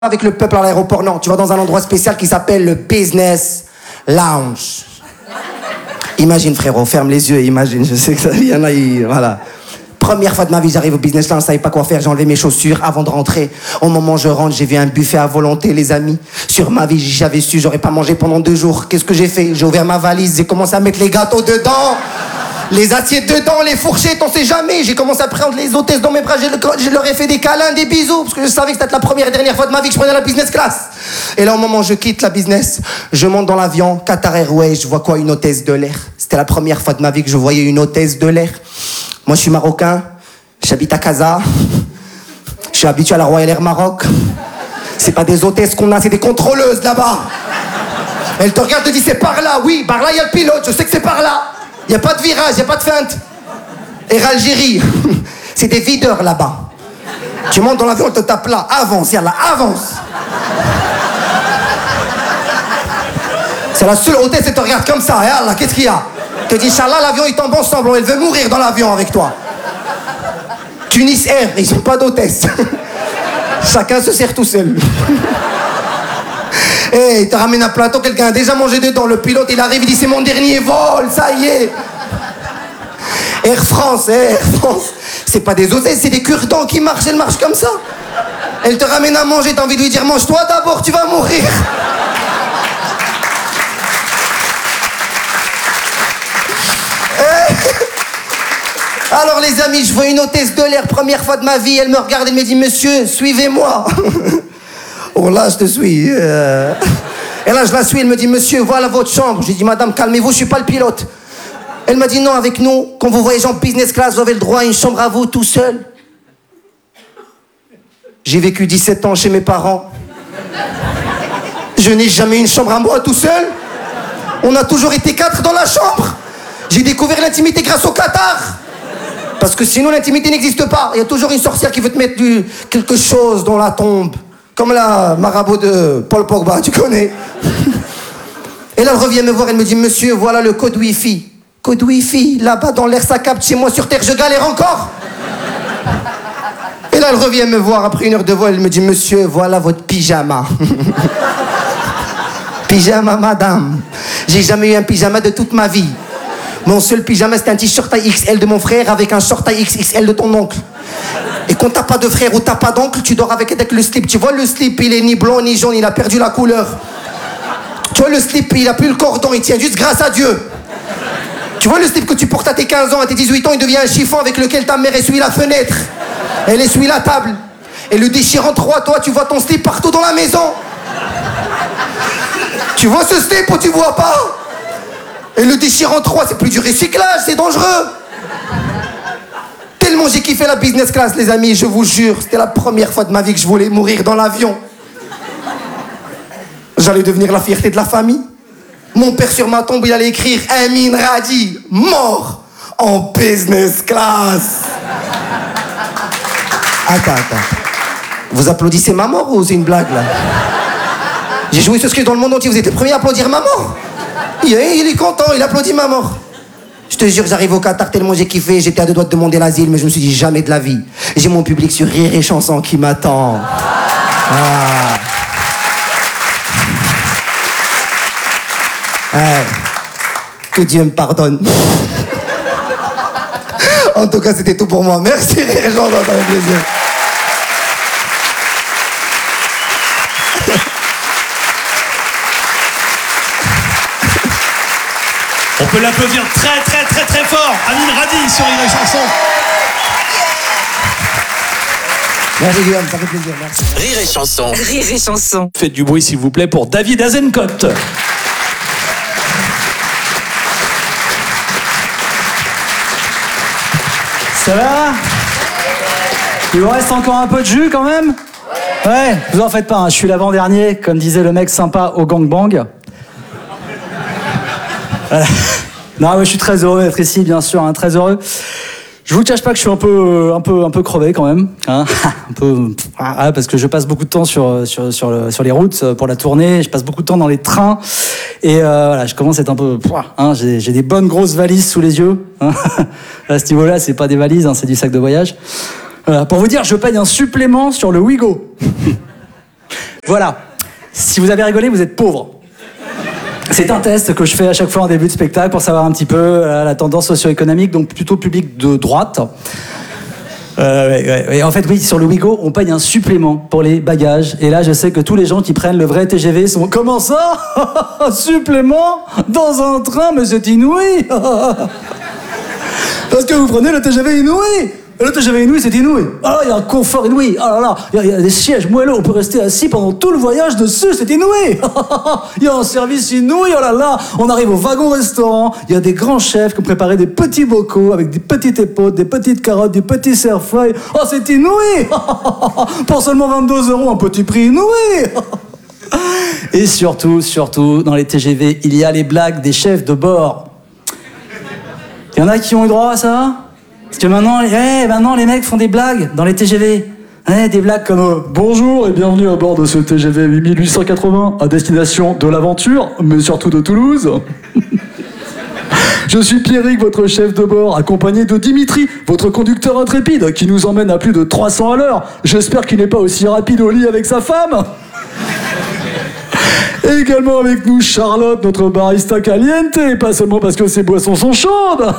avec le peuple à l'aéroport, non. Tu vas dans un endroit spécial qui s'appelle le Business Lounge. Imagine, frérot, ferme les yeux et imagine. Je sais que ça, il y en a, voilà. Première fois de ma vie, j'arrive au Business Lounge, je savais pas quoi faire, j'ai enlevé mes chaussures avant de rentrer. Au moment où je rentre, j'ai vu un buffet à volonté, les amis. Sur ma vie, j'avais su, j'aurais pas mangé pendant 2 jours. Qu'est-ce que j'ai fait? J'ai ouvert ma valise, j'ai commencé à mettre les gâteaux dedans. Les assiettes dedans, les fourchettes, on sait jamais. J'ai commencé à prendre les hôtesses dans mes bras, je leur ai fait des câlins, des bisous, parce que je savais que c'était la première et dernière fois de ma vie que je prenais la business class. Et là, au moment où je quitte la business, je monte dans l'avion, Qatar Airways, je vois quoi? Une hôtesse de l'air. C'était la première fois de ma vie que je voyais une hôtesse de l'air. Moi, je suis marocain, j'habite à Casa, je suis habitué à la Royal Air Maroc. C'est pas des hôtesses qu'on a, c'est des contrôleuses là-bas. Elle te regarde et te dit, c'est par là, oui, par là, il y a le pilote, je sais que c'est par là. Il n'y a pas de virage, il n'y a pas de feinte. Air Algérie, c'est des videurs là-bas. Tu montes dans l'avion, on te tape là. Avance, yallah, avance. C'est la seule hôtesse, elle te regarde comme ça. Yallah, qu'est-ce qu'il y a? Elle te dit, Inch'Allah, l'avion il tombe ensemble. Elle veut mourir dans l'avion avec toi. Tunis Air, ils n'ont pas d'hôtesse. Chacun se sert tout seul. Hey, il te ramène un plateau, quelqu'un a déjà mangé dedans. Le pilote, il arrive, il dit, c'est mon dernier vol, ça y est. Air France, Air France. C'est pas des hôtesses, c'est des cure-dents qui marchent, elles marchent comme ça. Elle te ramène à manger, t'as envie de lui dire, mange-toi d'abord, tu vas mourir. Hey. Alors les amis, je vois une hôtesse de l'air, première fois de ma vie, elle me regarde, elle me dit, monsieur, suivez-moi. Oh là, je te suis. Et là, je la suis, elle me dit, monsieur, voilà votre chambre. J'ai dit, madame, calmez-vous, je suis pas le pilote. Elle m'a dit, non, avec nous, quand vous voyagez en business class, vous avez le droit à une chambre à vous tout seul. J'ai vécu 17 ans chez mes parents. Je n'ai jamais eu une chambre à moi tout seul. On a toujours été 4 dans la chambre. J'ai découvert l'intimité grâce au Qatar. Parce que sinon, l'intimité n'existe pas. Il y a toujours une sorcière qui veut te mettre quelque chose dans la tombe. Comme la marabout de Paul Pogba, tu connais. Et là, elle revient me voir, elle me dit, monsieur, voilà le code Wi-Fi. Code Wi-Fi, là-bas dans l'air, ça capte, chez moi sur Terre, je galère encore. Et là, elle revient me voir, après 1 heure de vol, elle me dit, monsieur, voilà votre pyjama. Pyjama, madame. J'ai jamais eu un pyjama de toute ma vie. Mon seul pyjama, c'était un t-shirt taille XL de mon frère avec un short taille XXL de ton oncle. Et quand t'as pas de frère ou t'as pas d'oncle, tu dors avec le slip. Tu vois, le slip, il est ni blanc ni jaune, il a perdu la couleur. Tu vois, le slip, il a plus le cordon, il tient juste grâce à Dieu. Tu vois, le slip que tu portes à tes 15 ans, à tes 18 ans, il devient un chiffon avec lequel ta mère essuie la fenêtre. Elle essuie la table. Et le déchire en 3, toi, tu vois ton slip partout dans la maison. Tu vois ce slip ou tu vois pas? Et le déchire en 3, c'est plus du recyclage, c'est dangereux. Tellement j'ai kiffé la business class, les amis, je vous jure, c'était la première fois de ma vie que je voulais mourir dans l'avion. J'allais devenir la fierté de la famille. Mon père sur ma tombe, il allait écrire Amin Radi, mort en business class. Attends. Vous applaudissez ma mort ou c'est une blague là? J'ai joué ce sketch dans le monde entier, vous êtes les premiers à applaudir ma mort. Il est content, il applaudit ma mort. Je te jure, j'arrive au Qatar tellement j'ai kiffé, j'étais à 2 doigts de demander l'asile, mais je me suis dit jamais de la vie. J'ai mon public sur Rire et Chanson qui m'attend. Ah. Ouais. Que Dieu me pardonne. En tout cas, c'était tout pour moi. Merci Rire et Chanson, ça fait plaisir. On peut l'applaudir très fort. Amin Radi sur Rire et Chanson. Merci Guillaume, ça fait plaisir, merci. Rire et Chanson. Rire et Chanson. Faites du bruit s'il vous plaît pour David Azencott. Ça va? Il vous reste encore un peu de jus quand même? Ouais, vous en faites pas, hein, je suis l'avant-dernier, comme disait le mec sympa au gangbang. Non, mais je suis très heureux d'être ici, bien sûr, hein, très heureux. Je vous cache pas que je suis un peu crevé quand même, hein, un peu, parce que je passe beaucoup de temps sur les routes pour la tournée, je passe beaucoup de temps dans les trains, et voilà, je commence à être un peu, hein, j'ai des bonnes grosses valises sous les yeux, hein. À ce niveau-là, c'est pas des valises, hein, c'est du sac de voyage. Pour vous dire, je paye un supplément sur le Wigo. Voilà. Si vous avez rigolé, vous êtes pauvre. C'est un test que je fais à chaque fois en début de spectacle pour savoir un petit peu la tendance socio-économique, donc plutôt public de droite. Ouais. En fait, oui, sur le Ouigo, on paye un supplément pour les bagages. Et là, je sais que tous les gens qui prennent le vrai TGV sont... Comment ça? Supplément dans un train? Mais c'est inouï. Parce que vous prenez le TGV inouï. Et le TGV inouï, c'est inouï. Ah, il y a un confort inouï. Ah là là, il y a des sièges moelleux, on peut rester assis pendant tout le voyage dessus, c'est inouï. Il y a un service inouï, oh là là. On arrive au wagon-restaurant, il y a des grands chefs qui ont préparé des petits bocaux avec des petites épautes, des petites carottes, des petits cerfeuils. Oh, c'est inouï. Pour seulement 22 €, un petit prix inouï. Et surtout, dans les TGV, il y a les blagues des chefs de bord. Il y en a qui ont eu droit à ça? Parce que maintenant, les mecs font des blagues dans les TGV. Des blagues comme bonjour et bienvenue à bord de ce TGV 8880 à destination de l'aventure, mais surtout de Toulouse. Je suis Pierrick, votre chef de bord, accompagné de Dimitri, votre conducteur intrépide, qui nous emmène à plus de 300 à l'heure. J'espère qu'il n'est pas aussi rapide au lit avec sa femme. Et également avec nous Charlotte, notre barista caliente, pas seulement parce que ses boissons sont chaudes.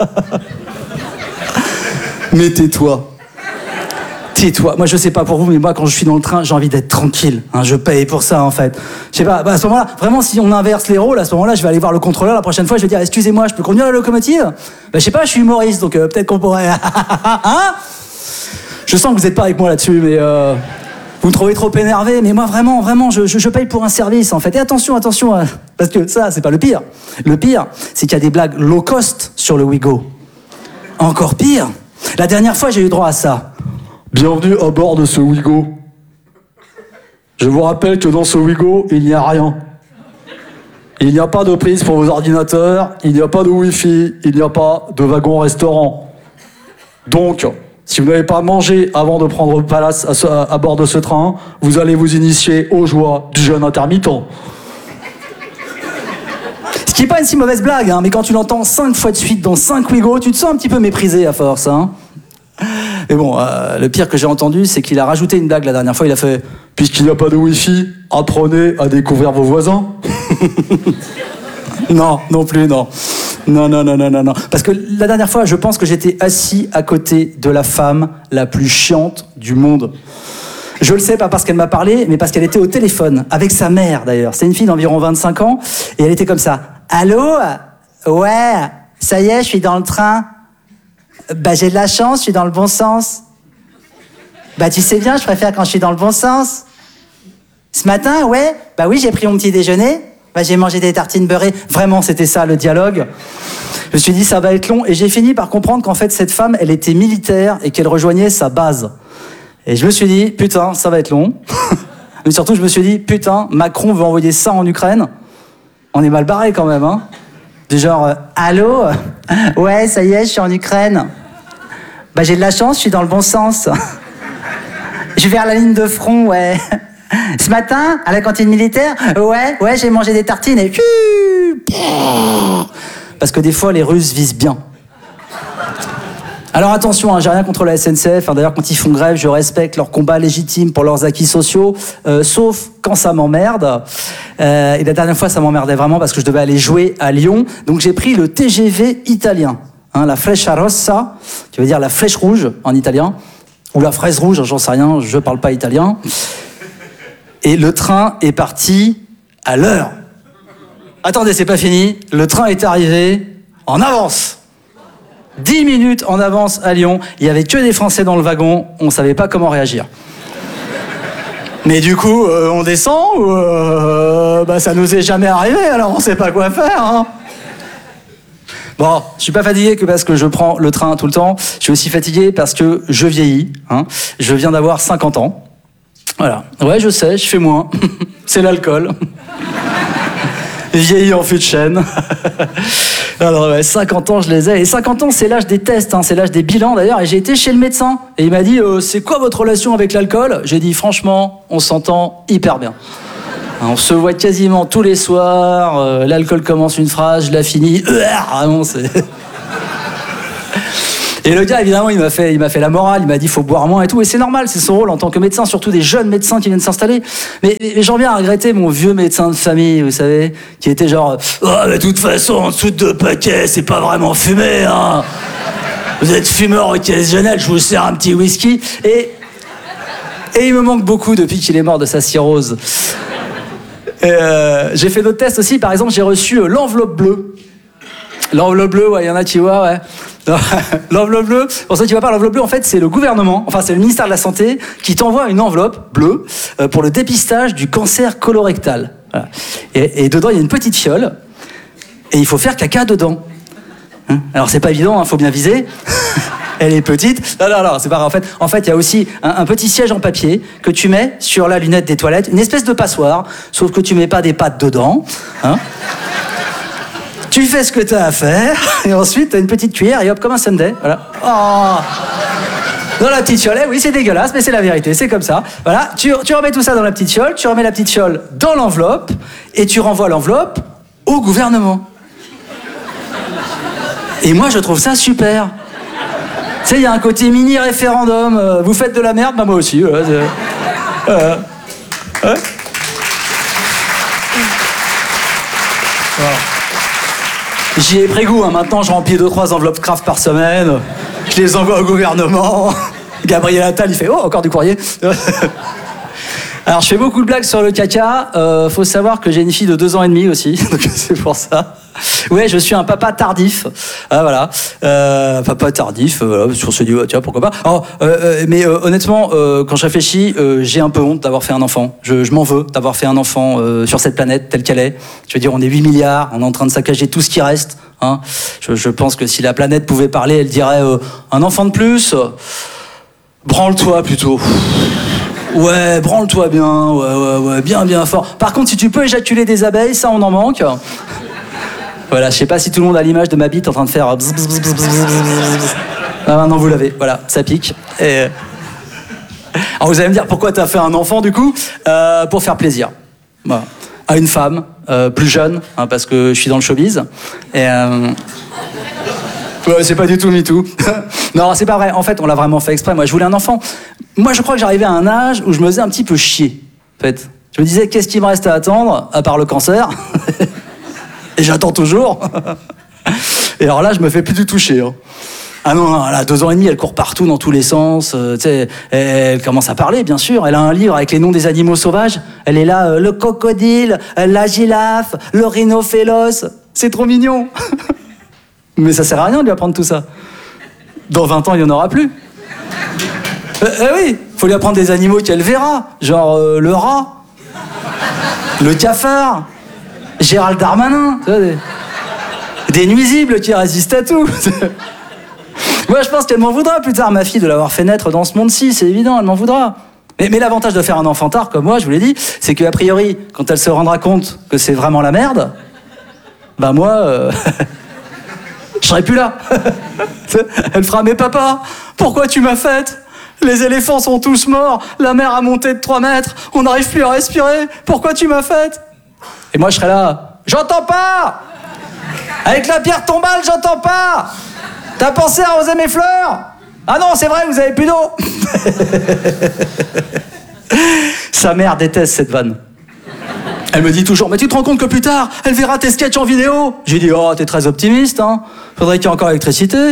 Mais tais-toi. Moi, je sais pas pour vous, mais moi, quand je suis dans le train, j'ai envie d'être tranquille. Je paye pour ça, en fait. Je sais pas, à ce moment-là, vraiment, si on inverse les rôles, à ce moment-là, je vais aller voir le contrôleur la prochaine fois, je vais dire, excusez-moi, je peux conduire la locomotive? Je sais pas, je suis humoriste, donc peut-être qu'on pourrait... Hein? Je sens que vous êtes pas avec moi là-dessus, mais... Vous me trouvez trop énervé, mais moi, vraiment, je paye pour un service, en fait. Et attention, parce que ça, c'est pas le pire. Le pire, c'est qu'il y a des blagues low cost sur le Ouigo. Encore pire. La dernière fois, j'ai eu droit à ça. Bienvenue à bord de ce Ouigo. Je vous rappelle que dans ce Ouigo, il n'y a rien. Il n'y a pas de prise pour vos ordinateurs, il n'y a pas de Wi-Fi, il n'y a pas de wagon-restaurant. Donc, si vous n'avez pas mangé avant de prendre place à bord de ce train, vous allez vous initier aux joies du jeûne intermittent. Ce qui n'est pas une si mauvaise blague, mais quand tu l'entends 5 fois de suite dans 5 Ouigo, tu te sens un petit peu méprisé à force. Mais bon, le pire que j'ai entendu, c'est qu'il a rajouté une blague la dernière fois. Il a fait « Puisqu'il n'y a pas de Wi-Fi, apprenez à découvrir vos voisins. » Non, non plus, non. Non. Parce que la dernière fois, je pense que j'étais assis à côté de la femme la plus chiante du monde. Je le sais, pas parce qu'elle m'a parlé, mais parce qu'elle était au téléphone, avec sa mère d'ailleurs. C'est une fille d'environ 25 ans, et elle était comme ça. « Allô? Ouais, ça y est, je suis dans le train. J'ai de la chance, je suis dans le bon sens. Tu sais bien, je préfère quand je suis dans le bon sens. Ce matin, ouais, oui, j'ai pris mon petit déjeuner. J'ai mangé des tartines beurrées. Vraiment, c'était ça, le dialogue. Je me suis dit, ça va être long. Et j'ai fini par comprendre qu'en fait, cette femme, elle était militaire et qu'elle rejoignait sa base. Et je me suis dit, putain, ça va être long. Mais surtout, je me suis dit, putain, Macron veut envoyer ça en Ukraine. On est mal barré quand même, Du genre, allô? Ouais, ça y est, je suis en Ukraine. J'ai de la chance, je suis dans le bon sens. Je vais vers la ligne de front, ouais. Ce matin, à la cantine militaire, ouais, j'ai mangé des tartines et... Parce que des fois, les Russes visent bien. Alors attention, j'ai rien contre la SNCF. D'ailleurs, quand ils font grève, je respecte leur combat légitime pour leurs acquis sociaux, sauf quand ça m'emmerde. Et la dernière fois, ça m'emmerdait vraiment parce que je devais aller jouer à Lyon. Donc j'ai pris le TGV italien, la Freccia Rossa, qui veut dire la flèche rouge en italien, ou la fraise rouge, j'en sais rien, je parle pas italien. Et le train est parti à l'heure. Attendez, c'est pas fini. Le train est arrivé en avance. 10 minutes en avance à Lyon. Il y avait que des Français dans le wagon. On savait pas comment réagir. Mais du coup, on descend ou ça nous est jamais arrivé, alors on sait pas quoi faire. Bon, je suis pas fatigué que parce que je prends le train tout le temps. Je suis aussi fatigué parce que je vieillis. Je viens d'avoir 50 ans. Voilà. Ouais, je sais, je fais moins. C'est l'alcool. Vieilli en fût de chêne. Alors, 50 ans, je les ai. Et 50 ans, c'est l'âge des tests, c'est l'âge des bilans d'ailleurs. Et j'ai été chez le médecin. Et il m'a dit, c'est quoi votre relation avec l'alcool? J'ai dit, franchement, on s'entend hyper bien. On se voit quasiment tous les soirs. L'alcool commence une phrase, je la finis. Vraiment, c'est... Et le gars, évidemment, il m'a fait la morale, il m'a dit faut boire moins et tout, et c'est normal, c'est son rôle en tant que médecin, surtout des jeunes médecins qui viennent s'installer. Mais j'en viens à regretter mon vieux médecin de famille, vous savez, qui était genre oh, mais de toute façon, en dessous de 2 paquets, c'est pas vraiment fumé, hein. Vous êtes fumeur occasionnel, je vous sers un petit whisky. Et il me manque beaucoup depuis qu'il est mort de sa cirrhose. J'ai fait d'autres tests aussi, par exemple, j'ai reçu l'enveloppe bleue. L'enveloppe bleue, ouais, il y en a qui voient, ouais. L'enveloppe bleue, pour ceux qui ne voient pas, l'enveloppe bleue, en fait, c'est le gouvernement, enfin, c'est le ministère de la Santé qui t'envoie une enveloppe bleue pour le dépistage du cancer colorectal. Voilà. Et dedans, il y a une petite fiole, et il faut faire caca dedans. Hein, alors, c'est pas évident, faut bien viser. Elle est petite. Non, c'est pas grave. En fait, il y a aussi un petit siège en papier que tu mets sur la lunette des toilettes, une espèce de passoire, sauf que tu mets pas des pattes dedans. Hein. Tu fais ce que t'as à faire, et ensuite t'as une petite cuillère, et hop, comme un sundae, voilà. Oh. Dans la petite fiole, oui, c'est dégueulasse, mais c'est la vérité, c'est comme ça. Voilà, tu remets tout ça dans la petite fiole, tu remets la petite fiole dans l'enveloppe, et tu renvoies l'enveloppe au gouvernement. Et moi, je trouve ça super. Tu sais, il y a un côté mini-référendum, vous faites de la merde, bah moi aussi. Ouais. J'y ai pris goût, hein. Maintenant je remplis 2-3 enveloppes craft par semaine, je les envoie au gouvernement. Gabriel Attal il fait « Oh, encore du courrier !» Alors je fais beaucoup de blagues sur le caca, faut savoir que j'ai une fille de 2 ans et demi aussi, donc c'est pour ça. Ouais, je suis un papa tardif, voilà, papa tardif, voilà, on se dit oh, tiens pourquoi pas. Alors, mais honnêtement, quand je réfléchis, j'ai un peu honte d'avoir fait un enfant. Je m'en veux d'avoir fait un enfant sur cette planète telle qu'elle est. Je veux dire, on est 8 milliards, on est en train de saccager tout ce qui reste. Hein. Je pense que si la planète pouvait parler, elle dirait un enfant de plus, branle-toi plutôt. Ouais, branle-toi bien, ouais, bien fort. Par contre, si tu peux éjaculer des abeilles, ça on en manque. Voilà, je sais pas si tout le monde a l'image de ma bite en train de faire bzz, bzz, bzz, bzz, bzz. Ah, maintenant vous l'avez, voilà, ça pique. Et... Alors vous allez me dire pourquoi t'as fait un enfant du coup pour faire plaisir. Voilà. À une femme plus jeune, hein, parce que je suis dans le showbiz. Et ouais, c'est pas du tout MeToo. Non, c'est pas vrai. En fait, on l'a vraiment fait exprès. Moi, je voulais un enfant. Moi, je crois que j'arrivais à un âge où je me faisais un petit peu chier. En fait, je me disais, qu'est-ce qu'il me reste à attendre, à part le cancer? Et j'attends toujours. Et alors là, je me fais plus du tout chier. Hein. Ah non, elle a 2 ans et demi, elle court partout dans tous les sens. Tu sais, elle commence à parler, bien sûr. Elle a un livre avec les noms des animaux sauvages. Elle est là, le crocodile, la girafe, le rhinophélos. C'est trop mignon. Mais ça sert à rien de lui apprendre tout ça. Dans 20 ans, il n'y en aura plus. Oui, faut lui apprendre des animaux qu'elle verra. Genre le rat, le cafard, Gérald Darmanin. Tu vois, des nuisibles qui résistent à tout. Moi, je pense qu'elle m'en voudra plus tard, ma fille, de l'avoir fait naître dans ce monde-ci. C'est évident, elle m'en voudra. Mais l'avantage de faire un enfant tard, comme moi, je vous l'ai dit, c'est qu'a priori, quand elle se rendra compte que c'est vraiment la merde, bah moi... je serai plus là. Elle fera, mais papa, pourquoi tu m'as faite? Les éléphants sont tous morts, la mer a monté de 3 mètres, on n'arrive plus à respirer, pourquoi tu m'as faite? Et moi je serai là, j'entends pas. Avec la pierre tombale, j'entends pas. T'as pensé à arroser mes fleurs? Ah non, c'est vrai, vous avez plus d'eau. Sa mère déteste cette vanne. Elle me dit toujours, mais tu te rends compte que plus tard, elle verra tes sketchs en vidéo? J'ai dit, oh, t'es très optimiste, hein. Faudrait qu'il y ait encore l'électricité.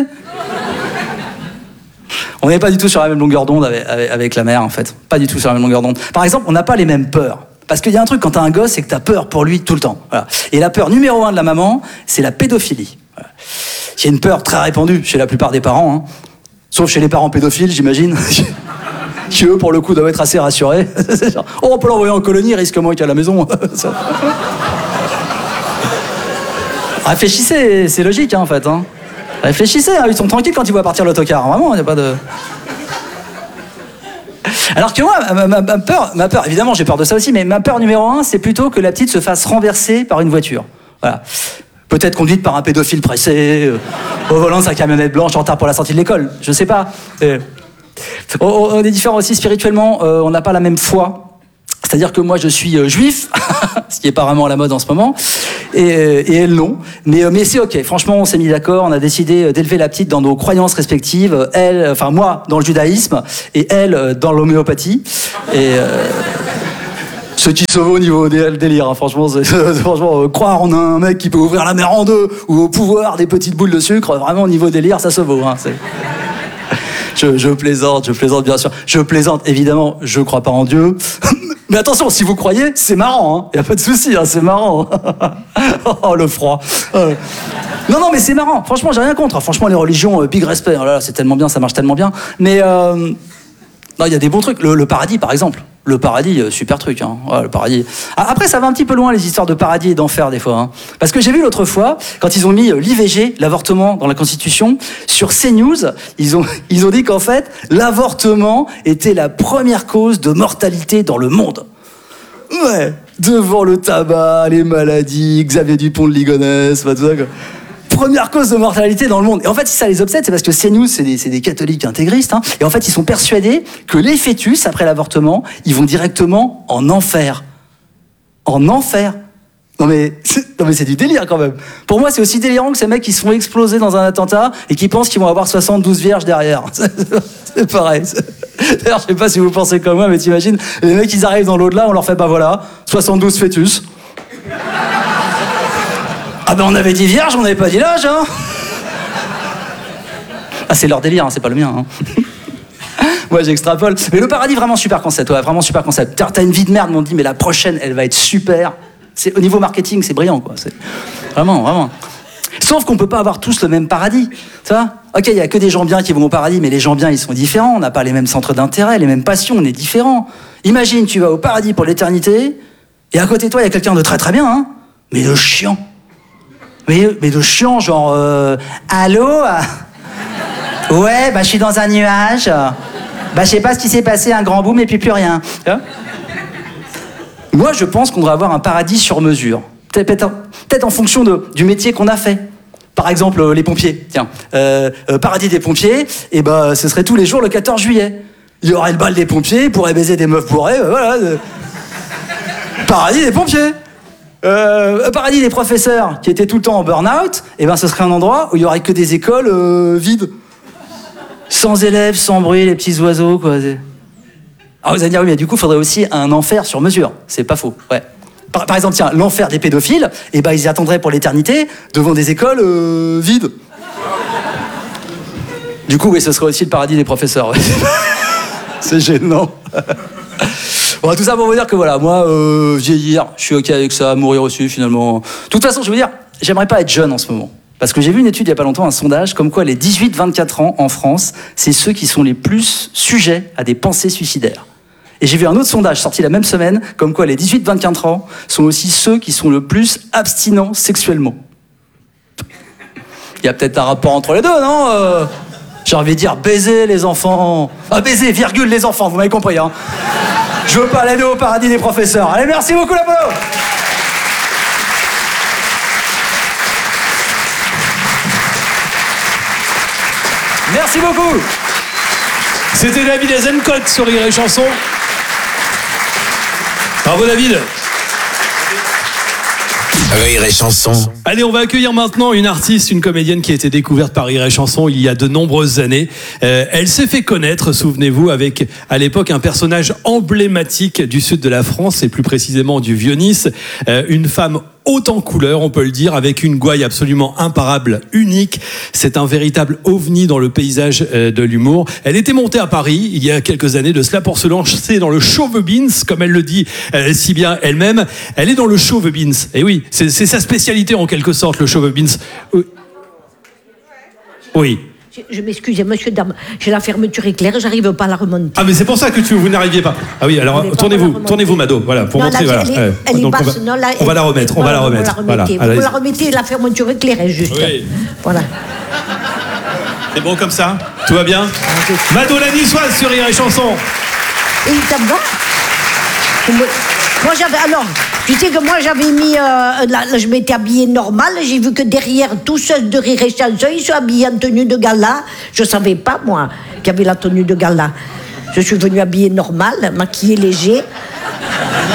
On n'est pas du tout sur la même longueur d'onde avec la mère, en fait. Pas du tout sur la même longueur d'onde. Par exemple, on n'a pas les mêmes peurs. Parce qu'il y a un truc, quand t'as un gosse, c'est que t'as peur pour lui tout le temps. Voilà. Et la peur numéro 1 de la maman, c'est la pédophilie. Voilà. C'est une peur très répandue chez la plupart des parents, hein. Sauf chez les parents pédophiles, j'imagine. Qui, eux, pour le coup, doivent être assez rassurés. Oh, on peut l'envoyer en colonie, il risque moins qu'à la maison. Réfléchissez, c'est logique, hein, en fait. Hein. Réfléchissez, hein, ils sont tranquilles quand ils voient partir l'autocar. Vraiment, il n'y a pas de... Alors que moi, ma peur, évidemment, j'ai peur de ça aussi, mais ma peur numéro 1, c'est plutôt que la petite se fasse renverser par une voiture. Voilà. Peut-être conduite par un pédophile pressé, au volant de sa camionnette blanche en retard pour la sortie de l'école. Je sais pas. On est différents aussi spirituellement, on n'a pas la même foi. C'est-à-dire que moi, je suis juif, ce qui est pas vraiment à la mode en ce moment, et elle non. Mais c'est ok. Franchement, on s'est mis d'accord. On a décidé d'élever la petite dans nos croyances respectives. Elle, enfin moi, dans le judaïsme, et elle, dans l'homéopathie. Et ce qui se vaut au niveau délire. Hein. Franchement, croire en un mec qui peut ouvrir la mer en deux ou au pouvoir des petites boules de sucre, vraiment au niveau délire, ça se vaut. Hein. Je plaisante bien sûr. Je plaisante, évidemment, je crois pas en Dieu. Mais attention, si vous croyez, c'est marrant, hein. Y a pas de souci, hein, c'est marrant. Oh, le froid. Non, mais c'est marrant. Franchement, j'ai rien contre. Franchement, les religions, big respect. Oh là là, c'est tellement bien, ça marche tellement bien. Mais non, il y a des bons trucs. Le paradis, par exemple. Le paradis, super truc. Hein. Ouais, le paradis. Après, ça va un petit peu loin, les histoires de paradis et d'enfer, des fois. Hein. Parce que j'ai vu l'autre fois, quand ils ont mis l'IVG, l'avortement, dans la Constitution, sur CNews, ils ont dit qu'en fait, l'avortement était la première cause de mortalité dans le monde. Ouais, devant le tabac, les maladies, Xavier Dupont de Ligonnès, tout ça, quoi. Première cause de mortalité dans le monde. Et en fait, si ça les obsède, c'est parce que CNews, c'est des catholiques intégristes. Hein, et en fait, ils sont persuadés que les fœtus, après l'avortement, ils vont directement en enfer. En enfer. Non mais c'est du délire quand même. Pour moi, c'est aussi délirant que ces mecs qui se font exploser dans un attentat et qui pensent qu'ils vont avoir 72 vierges derrière. C'est pareil. D'ailleurs, je sais pas si vous pensez comme moi, mais t'imagines, les mecs, ils arrivent dans l'au-delà, on leur fait, bah voilà, 72 fœtus. Ah ben on avait dit vierge, on n'avait pas dit l'âge, hein. Ah c'est leur délire, hein, c'est pas le mien. Hein. Moi j'extrapole. Mais le paradis, vraiment super concept, ouais, vraiment super concept. T'as une vie de merde, mais on te dit mais la prochaine, elle va être super. Au niveau marketing, c'est brillant, quoi. C'est vraiment. Sauf qu'on peut pas avoir tous le même paradis, tu vois. Ok, il y a que des gens bien qui vont au paradis, mais les gens bien, ils sont différents. On n'a pas les mêmes centres d'intérêt, les mêmes passions, on est différents. Imagine, tu vas au paradis pour l'éternité, et à côté de toi, il y a quelqu'un de très très bien, hein, mais de chiant. Mais de chiant, genre, allô? Ouais, bah je suis dans un nuage. Bah je sais pas ce qui s'est passé, un grand boom et puis plus rien. Moi, je pense qu'on devrait avoir un paradis sur mesure. Peut-être en fonction du métier qu'on a fait. Par exemple, les pompiers. Tiens, paradis des pompiers, et bah ce serait tous les jours le 14 juillet. Il y aurait le bal des pompiers, ils pourraient baiser des meufs bourrées, voilà. Paradis des pompiers. Paradis des professeurs qui étaient tout le temps en burn-out, et ben ce serait un endroit où il y aurait que des écoles vides, sans élèves, sans bruit, les petits oiseaux, quoi. Alors vous allez dire oui, mais du coup, il faudrait aussi un enfer sur mesure. C'est pas faux, ouais. Par exemple, tiens, l'enfer des pédophiles, et ben ils y attendraient pour l'éternité devant des écoles vides. Du coup, oui, ce serait aussi le paradis des professeurs. Ouais. C'est gênant. Bon, tout ça pour vous dire que voilà, moi, vieillir, je suis ok avec ça, mourir aussi finalement. De toute façon, je veux dire, j'aimerais pas être jeune en ce moment. Parce que j'ai vu une étude il y a pas longtemps, un sondage, comme quoi les 18-24 ans en France, c'est ceux qui sont les plus sujets à des pensées suicidaires. Et j'ai vu un autre sondage sorti la même semaine, comme quoi les 18-24 ans sont aussi ceux qui sont le plus abstinents sexuellement. Il y a peut-être un rapport entre les deux, non J'ai envie de dire baiser les enfants. Ah, baiser, virgule, les enfants, vous m'avez compris, hein. Je veux pas aller au paradis des professeurs. Allez, merci beaucoup, l'applaudissement. Merci beaucoup. C'était David Azencote sur Rire et Chanson. Bravo David. Rire et Chanson. Allez, on va accueillir maintenant une artiste, une comédienne qui a été découverte par Rire et Chanson il y a de nombreuses années. Elle s'est fait connaître, souvenez-vous, avec à l'époque un personnage emblématique du sud de la France et plus précisément du Vieux-Nice, une femme haute en couleur, on peut le dire, avec une gouaille absolument imparable, unique. C'est un véritable ovni dans le paysage de l'humour. Elle était montée à Paris il y a quelques années de cela pour se lancer dans le showbizz, comme elle le dit si bien elle-même. Elle est dans le showbizz. Et oui, c'est sa spécialité en quelque sorte, le showbizz. Oui. Je m'excuse, monsieur, dame, j'ai la fermeture éclair, j'arrive pas à la remonter. Ah, mais c'est pour ça que vous n'arriviez pas. Ah oui, alors tournez-vous, Mado, voilà, pour non, montrer. Là, voilà. Elle est basse, non, là, on va la remettre, on va la remettre. Voilà, vous la remettez, la fermeture éclairée, juste. Oui. Voilà. C'est bon comme ça? Tout va bien? Mado la niçoise sur Rire et Chanson. Et ça va? Moi, tu sais que moi, j'avais mis, je m'étais habillée normal, j'ai vu que derrière, tous ceux de Rire et Chanson, ils sont habillés en tenue de gala. Je savais pas, moi, qu'il y avait la tenue de gala. Je suis venue habillée normal, maquillée léger.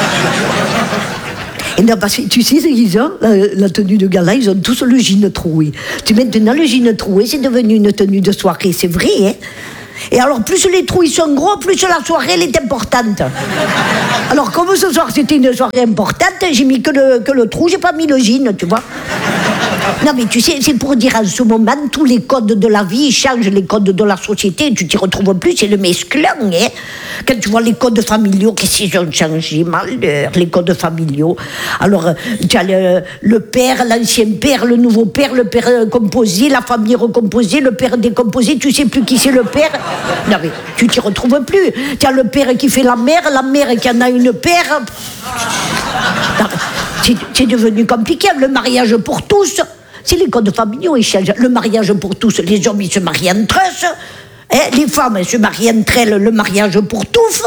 Et non, parce que tu sais ce qu'ils ont, la tenue de gala, ils ont tous le jean troué. Maintenant, le jean troué, c'est devenu une tenue de soirée, c'est vrai, hein. Et alors, plus les trous ils sont gros, plus la soirée elle est importante. Alors, comme ce soir c'était une soirée importante, j'ai mis que le trou, j'ai pas mis le jean, tu vois. Non, mais tu sais, c'est pour dire en ce moment, tous les codes de la vie ils changent, les codes de la société, tu t'y retrouves plus, c'est le mesclun, hein. Quand tu vois les codes familiaux, qu'est-ce qu'ils ont changé, malheur, les codes familiaux. Alors, tu as le père, l'ancien père, le nouveau père, le père composé, la famille recomposée, le père décomposé, tu sais plus qui c'est le père. Non, mais tu t'y retrouves plus. Tu as le père qui fait la mère qui en a une père. C'est devenu compliqué. Le mariage pour tous, c'est les codes familiaux, ils changent. Le mariage pour tous, les hommes, ils se marient entre eux. Hein, les femmes, elles se marient entre elles, le mariage pour tous.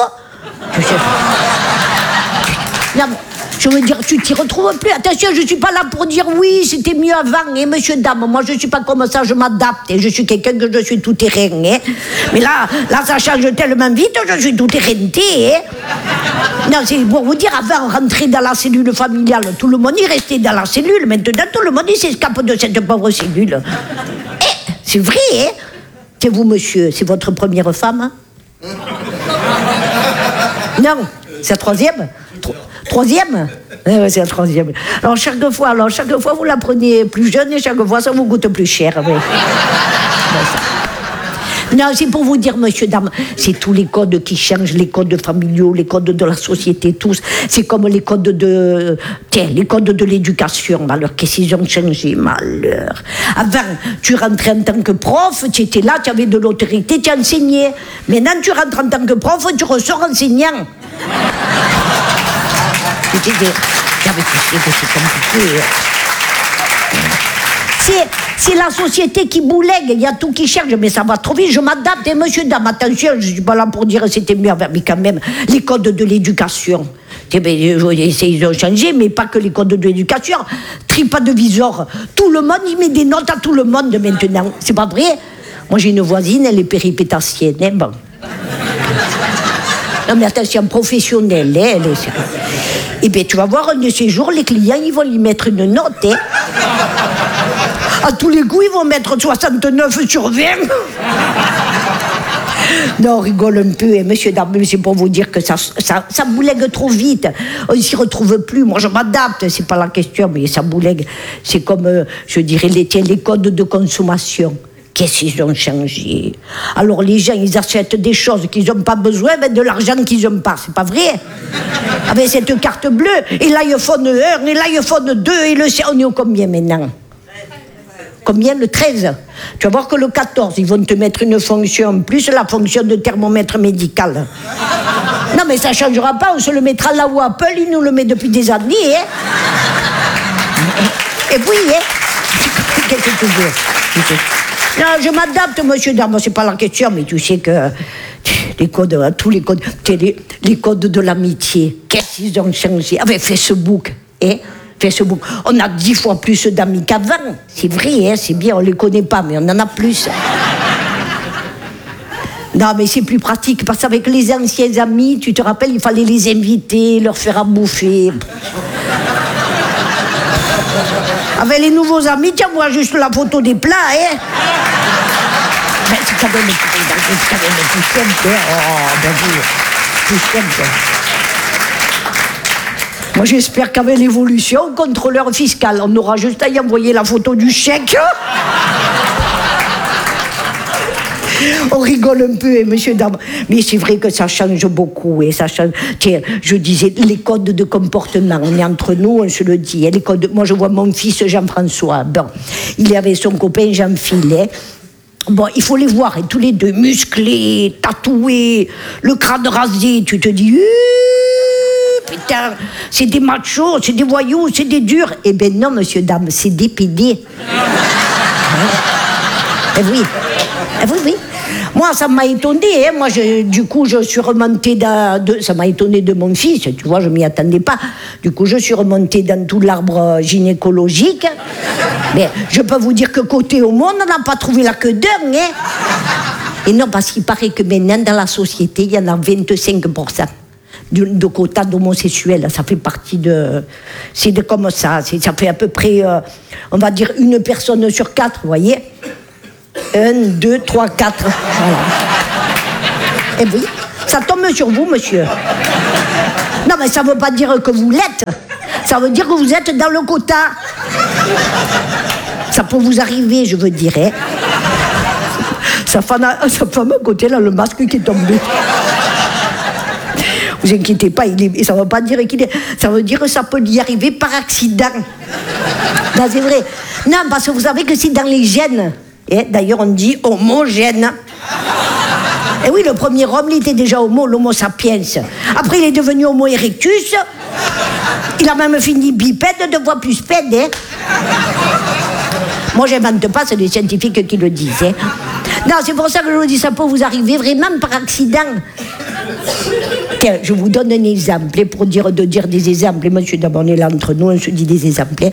Non, je veux dire, tu t'y retrouves plus. Attention, je ne suis pas là pour dire oui, c'était mieux avant, hein, monsieur, dame. Moi, je ne suis pas comme ça, je m'adapte. Et je suis quelqu'un que je suis tout terrain. Hein. Mais là, ça change tellement vite, je suis tout terrainté. Hein. Non, c'est pour vous dire, avant, rentrer dans la cellule familiale, tout le monde y restait dans la cellule. Maintenant, tout le monde il s'escape de cette pauvre cellule. Eh, c'est vrai, hein. C'est vous, monsieur, c'est votre première femme? Non, c'est la troisième? Troisième? Oui, c'est la troisième. Alors chaque fois, vous la prenez plus jeune et chaque fois, ça vous coûte plus cher. Oui. Non, c'est pour vous dire, monsieur, dame, c'est tous les codes qui changent, les codes familiaux, les codes de la société, tous. C'est comme les codes de... Tiens, les codes de l'éducation. Alors, qu'est-ce qu'ils ont changé, malheur. Avant, tu rentrais en tant que prof, tu étais là, tu avais de l'autorité, tu enseignais. Maintenant, tu rentres en tant que prof, tu ressors enseignant. C'est compliqué. C'est la société qui boulègue, il y a tout qui change, mais ça va trop vite, je m'adapte. Et monsieur, dame, attention, je ne suis pas là pour dire que c'était mieux, mais quand même, les codes de l'éducation, ils ont changé, mais pas que les codes de l'éducation. TripAdvisor, tout le monde, il met des notes à tout le monde maintenant. C'est pas vrai? Moi, j'ai une voisine, elle est péripétassienne, hein, bon. Non, mais attention, professionnelle, hein, elle est... Eh bien, tu vas voir, un de ces jours, les clients, ils vont lui mettre une note, hein. À tous les coups, ils vont mettre 69 sur 20. Non, on rigole un peu, hein, monsieur, dame, mais c'est pour vous dire que ça boulègue trop vite. On ne s'y retrouve plus. Moi, je m'adapte, c'est pas la question, mais ça boulègue. C'est comme, je dirais, les codes de consommation. Qu'est-ce qu'ils ont changé? Alors les gens, ils achètent des choses qu'ils n'ont pas besoin, mais de l'argent qu'ils n'ont pas. C'est pas vrai? Avec cette carte bleue, et l'iPhone 1, et l'iPhone 2, et le... On est au combien maintenant? Combien? Le 13. Tu vas voir que le 14, ils vont te mettre une fonction, plus la fonction de thermomètre médical. Non, mais ça ne changera pas, on se le mettra là où Apple, il nous le met depuis des années. Hein. Et puis, hein. Qu'est-ce que tu veux? Non, je m'adapte, monsieur Dame, c'est pas la question, mais tu sais que les codes, tous les codes, les codes de l'amitié, qu'est-ce qu'ils ont changé? Avec Facebook, hein? Facebook, on a 10 fois plus d'amis qu'avant. C'est vrai, hein, c'est bien, on les connaît pas, mais on en a plus. Non, mais c'est plus pratique, parce qu'avec les anciens amis, tu te rappelles, il fallait les inviter, leur faire à bouffer. Avec les nouveaux amis, tiens, moi juste la photo des plats, hein. Ben, c'est quand même plus simple, hein. Oh, ben oui, plus simple. Moi, j'espère qu'avec l'évolution, contrôleur fiscal, on aura juste à y envoyer la photo du chèque. On rigole un peu, hein, monsieur, dame. Mais c'est vrai que ça change beaucoup. Et ça change. Tiens, je disais, les codes de comportement, on est entre nous, on se le dit. Hein, les codes... Moi, je vois mon fils Jean-François. Bon, il est avec son copain Jean-Phil. Bon, il faut les voir, hein, tous les deux, musclés, tatoués, le crâne rasé. Tu te dis, putain, c'est des machos, c'est des voyous, c'est des durs. Eh bien non, monsieur, dame, c'est des PD. Eh oui. Eh oui, oui. Moi, ça m'a étonné. Hein. Moi, du coup, je suis remontée ça m'a étonné de mon fils. Tu vois, je m'y attendais pas. Du coup, je suis remontée dans tout l'arbre gynécologique. Mais je peux vous dire que côté au monde, on n'a pas trouvé la queue d'un. Hein. Et non, parce qu'il paraît que maintenant, dans la société, il y en a 25%. de quotas d'homosexuels. Ça fait partie de... comme ça. Ça fait à peu près, on va dire, 1 personne sur 4, vous voyez. 1, 2, 3, 4. Voilà. Et oui, ça tombe sur vous, monsieur. Non, mais ça ne veut pas dire que vous l'êtes. Ça veut dire que vous êtes dans le quota. Ça peut vous arriver, je veux dire. Hein. Sa femme à côté, là, le masque qui est tombé. Vous inquiétez pas, ça ne veut pas dire qu'il est... Ça veut dire que ça peut y arriver par accident. Non, c'est vrai. Non, parce que vous savez que c'est dans les gènes. Et d'ailleurs, on dit homogène. Et oui, le premier homme, il était déjà homo, l'homo sapiens. Après, il est devenu homo erectus. Il a même fini bipède, 2 fois plus pède. Hein. Moi, je n'invente pas, c'est les scientifiques qui le disent. Hein. Non, c'est pour ça que je vous dis, ça peut vous arriver vraiment par accident. Tiens, je vous donne un exemple, pour dire des exemples. Monsieur, d'abord, on est là entre nous, on se dit des exemples.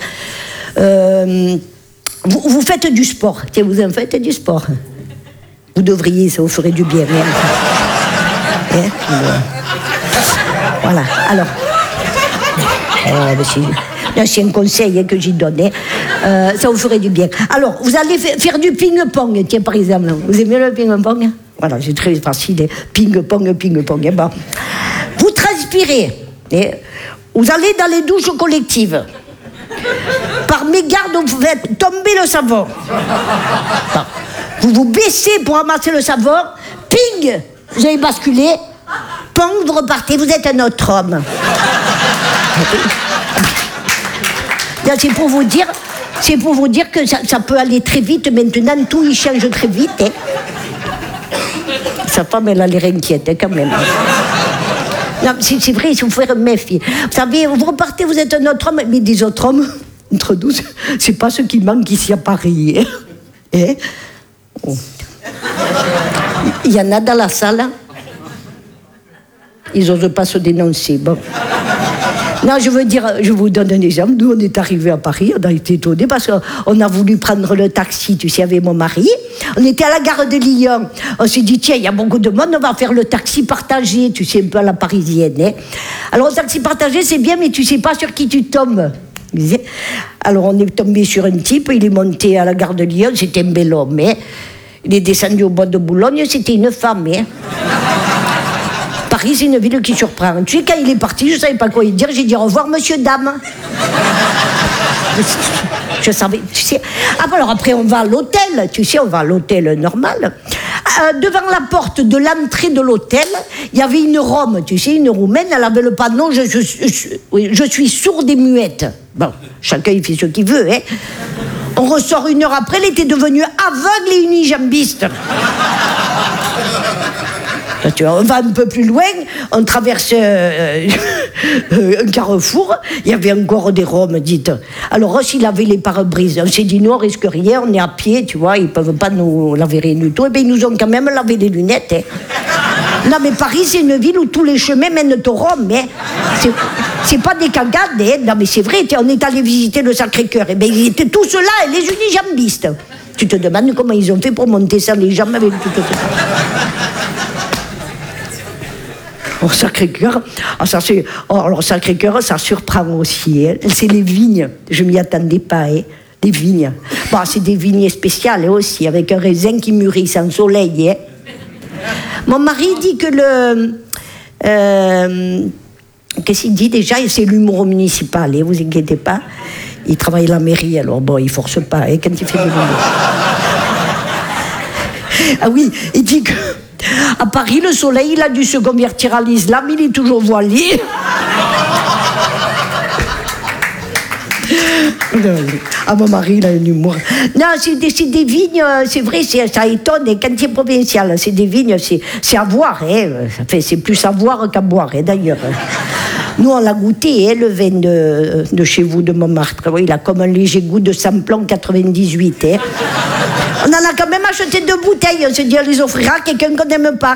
Vous faites du sport. Tiens, vous en faites du sport. Vous devriez, ça vous ferait du bien. Hein? Voilà, alors... c'est un conseil que j'y donne. Ça vous ferait du bien. Alors, vous allez faire du ping-pong, tiens, par exemple. Vous aimez le ping-pong? Voilà, c'est très facile. Ping-pong, ping-pong. Bon. Vous transpirez. Vous allez dans les douches collectives. Par mégarde, vous faites tomber le savon. Bon. Vous vous baissez pour ramasser le savon. Ping! Vous avez basculé. Pong, vous repartez. Vous êtes un autre homme. C'est pour vous dire que ça peut aller très vite. Maintenant, tout y change très vite. Hein. Sa femme, elle a l'air inquiète hein, quand même. Non, c'est vrai, il faut faire méfier. Vous savez, vous repartez, vous êtes un autre homme, mais des autres hommes, entre nous, c'est pas ce qui manque ici à Paris. Hein. Hein? Oh. Il y en a dans la salle. Ils n'osent pas se dénoncer. Bon. Non, je veux dire, je vous donne un exemple. Nous, on est arrivés à Paris, on a été étonnés parce qu'on a voulu prendre le taxi, tu sais, avec mon mari. On était à la gare de Lyon. On s'est dit, tiens, il y a beaucoup de monde, on va faire le taxi partagé, tu sais, un peu à la parisienne. Hein. Alors, le taxi partagé, c'est bien, mais tu sais pas sur qui tu tombes. Alors, on est tombé sur un type, il est monté à la gare de Lyon, c'était un bel homme. Hein. Il est descendu au bois de Boulogne, c'était une femme. Hein. Paris, c'est une ville qui surprend. Tu sais, quand il est parti, je ne savais pas quoi lui dire. J'ai dit au revoir, monsieur, dame. Je savais, tu sais. Ah, alors après, on va à l'hôtel. Tu sais, on va à l'hôtel normal. Devant la porte de l'entrée de l'hôtel, il y avait une Rome, tu sais, une Roumaine. Elle avait le panneau je suis sourde et muette. Bon, chacun il fait ce qu'il veut. Hein. On ressort 1 heure après, elle était devenue aveugle et unijambiste. Tu vois, on va un peu plus loin, on traverse un carrefour, il y avait encore des Roms, dites. Alors, s'il avait les pare-brises, on s'est dit, nous, on risque rien, on est à pied, tu vois, ils ne peuvent pas nous laver rien du tout. Et bien, ils nous ont quand même lavé les lunettes. Hein. Non, mais Paris, c'est une ville où tous les chemins mènent au Rhum. Hein. C'est pas des cagades. Hein. Non, mais c'est vrai, on est allé visiter le Sacré-Cœur. Et bien, ils étaient tous là, les unijambistes. Tu te demandes comment ils ont fait pour monter ça, les jambes avec tout ça. Au Sacré-Cœur, alors Sacré-Cœur, ça surprend aussi. Hein. C'est les vignes, je m'y attendais pas. Hein. Les vignes. Bon, c'est des vignes spéciales aussi, avec un raisin qui mûrit sans soleil. Hein. Mon mari dit que qu'est-ce qu'il dit déjà? C'est l'humour municipal, hein, vous inquiétez pas. Il travaille à la mairie, alors bon, il force pas hein, quand il fait de l'humour. Ah oui, il dit que à Paris, le soleil, il a dû se convertir à l'islam, il est toujours voilé. Ah, mon mari, il a un humour. Non, c'est des vignes, c'est vrai, ça étonne, et quand c'est provincial, c'est des vignes, c'est à voir, hein. Enfin, c'est plus à voir qu'à boire, hein, d'ailleurs. Nous, on l'a goûté, hein, le vin de chez vous, de Montmartre. Oui, il a comme un léger goût de Samplon 98. Hein. On en a quand même acheté 2 bouteilles. On se dit, on les offrira à quelqu'un qu'on n'aime pas.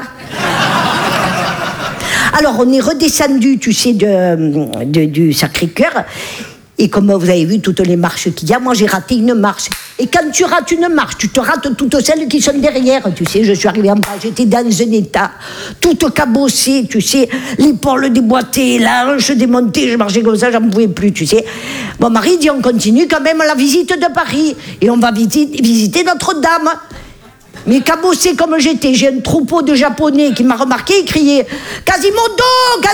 Alors, on est redescendu, tu sais, du Sacré-Cœur. Et comme vous avez vu toutes les marches qu'il y a, moi j'ai raté une marche. Et quand tu rates une marche, tu te rates toutes celles qui sont derrière. Tu sais, je suis arrivée en bas, j'étais dans un état, toute cabossée, tu sais, l'épaule déboîtée, la hanche démontée, je marchais comme ça, j'en pouvais plus, tu sais. Mon mari dit, on continue quand même la visite de Paris. Et on va visiter Notre-Dame. Mais cabossé comme j'étais, j'ai un troupeau de Japonais qui m'a remarqué et criait « Quasimodo, Quasimodo !»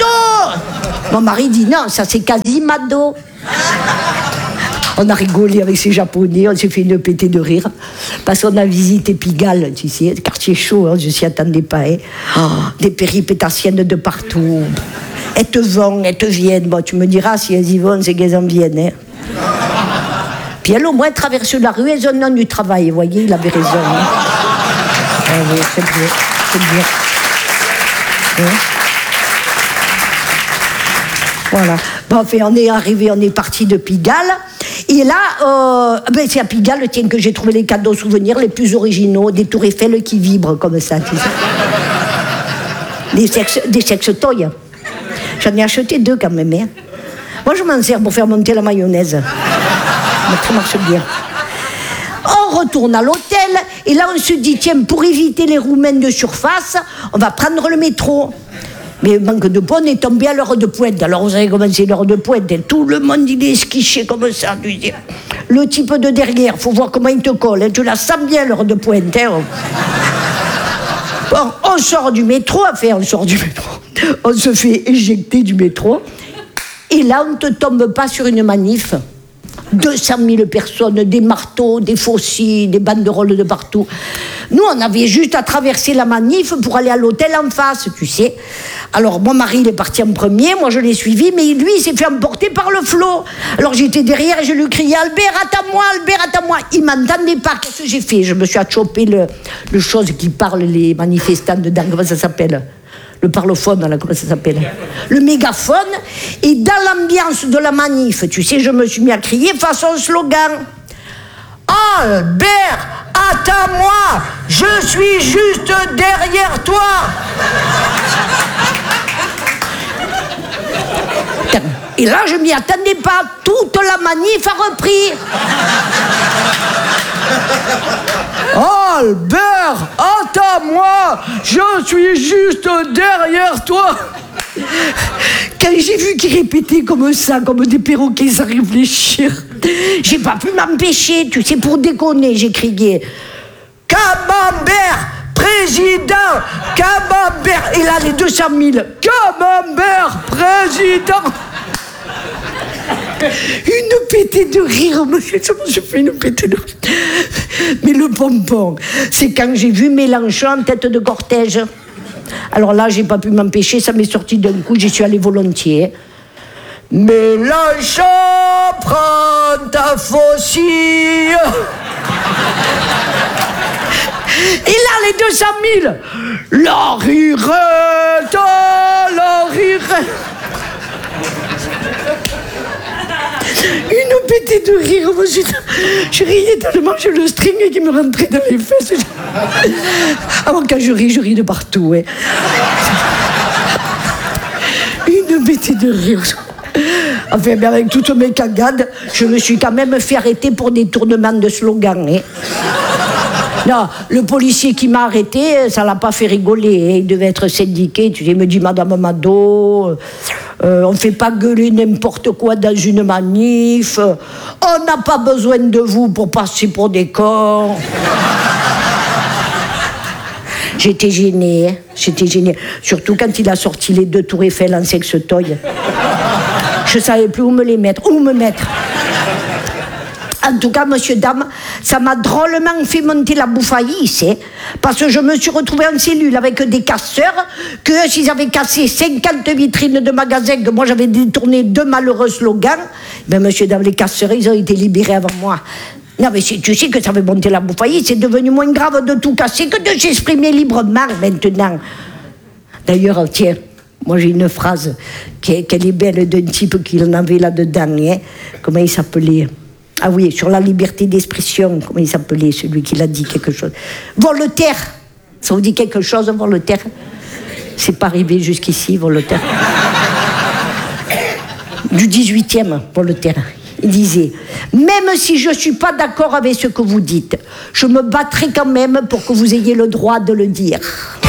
Mon mari dit « Non, ça c'est Quasimado !» On a rigolé avec ces Japonais, on s'est fait une pétée de rire. Parce qu'on a visité Pigalle, tu sais, quartier chaud, hein, je s'y attendais pas. Hein. Oh, des péripétassiennes de partout. Elles te vont, elles te viennent. Bon, tu me diras, si elles y vont, c'est qu'elles en viennent. Hein. Puis elles, au moins, traversent la rue, elles ont non du travail. Vous voyez, il avait raison. Hein. Ah oui, c'est bien, c'est bien. Hein. Voilà. Bon, enfin, on est arrivé, on est parti de Pigalle. Et là, c'est à Pigalle, tiens, que j'ai trouvé les cadeaux souvenirs les plus originaux, des tours Eiffel qui vibrent comme ça, tu sais. Des sextoys. J'en ai acheté 2 quand même. Hein. Moi, je m'en sers pour faire monter la mayonnaise. Ça marche bien. On retourne à l'hôtel, et là, on se dit, tiens, pour éviter les Roumains de surface, on va prendre le métro. Mais manque de peau, on est tombé à l'heure de pointe. Alors, vous savez comment c'est l'heure de pointe. Et tout le monde, il est esquiché comme ça. Le type de derrière, faut voir comment il te colle. Tu la sens bien, l'heure de pointe. Hein. Bon, on sort du métro. On se fait éjecter du métro. Et là, on ne te tombe pas sur une manif. 200 000 personnes, des marteaux, des faucilles, des banderoles de partout. Nous, on avait juste à traverser la manif pour aller à l'hôtel en face, tu sais. Alors, mon mari, il est parti en premier, moi je l'ai suivi, mais lui, il s'est fait emporter par le flot. Alors, j'étais derrière et je lui criais « Albert, attends-moi, Albert, attends-moi !» Il m'entendait pas, qu'est-ce que j'ai fait? Je me suis chopé le chose qui parle les manifestants dedans, comment ça s'appelle? Le parlophone, là, comment ça s'appelle? Le mégaphone. Et dans l'ambiance de la manif, tu sais, je me suis mis à crier façon slogan. Albert, attends-moi, je suis juste derrière toi. Et là, je m'y attendais pas. Toute la manif a repris. Albert, attends-moi, je suis juste derrière toi. Quand j'ai vu qu'ils répétaient comme ça, comme des perroquets sans réfléchir, j'ai pas pu m'empêcher, tu sais, pour déconner, j'ai crié « Camembert, président, Camembert !» Et là, les 200 000 « Camembert, président !» Une pétée de rire, monsieur, ça m'a fait une pétée de rire. Mais le pompon, c'est quand j'ai vu Mélenchon en tête de cortège. Alors là, j'ai pas pu m'empêcher, ça m'est sorti d'un coup, j'y suis allée volontiers. Mélenchon, prends ta faucille. Et là, les 200 000, la rirette, la rirette. Une pétée de rire, moi, je riais tellement, j'ai le string qui me rentrait dans les fesses. Alors quand je ris de partout. Hein. Une pétée de rire. Enfin, mais avec toutes mes cagades, je me suis quand même fait arrêter pour détournement de slogan. Hein. Non, le policier qui m'a arrêté, ça l'a pas fait rigoler. Hein. Il devait être syndiqué. Tu sais, il me dit, Madame Mado, on fait pas gueuler n'importe quoi dans une manif. On n'a pas besoin de vous pour passer pour des cons. J'étais gênée, hein. J'étais gênée. Surtout quand il a sorti les 2 tours Eiffel en sextoy. Je savais plus où me les mettre. Où me mettre. En tout cas, monsieur, dame, ça m'a drôlement fait monter la bouffaïs, hein, parce que je me suis retrouvée en cellule avec des casseurs, que s'ils avaient cassé 50 vitrines de magasins, que moi j'avais détourné 2 malheureux slogans, ben monsieur, dame, les casseurs, ils ont été libérés avant moi. Non, mais tu sais que ça fait monter la bouffaïs, c'est devenu moins grave de tout casser que de s'exprimer librement maintenant. D'ailleurs, tiens, moi j'ai une phrase qu'elle est belle d'un type qui en avait là-dedans, hein. Comment il s'appelait? Ah oui, sur la liberté d'expression, comment il s'appelait, celui qui l'a dit quelque chose. Voltaire, ça vous dit quelque chose, Voltaire? C'est pas arrivé jusqu'ici, Voltaire. du 18e pour le terrain. Il disait, même si je ne suis pas d'accord avec ce que vous dites, je me battrai quand même pour que vous ayez le droit de le dire.